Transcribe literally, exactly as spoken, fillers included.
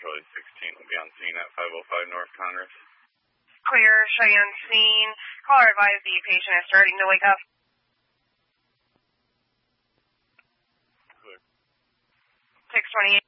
Charlie sixteen will be on scene at five oh five North Congress. Clear, Cheyenne scene. Caller advised the patient is starting to wake up. Clear. six twenty-eight.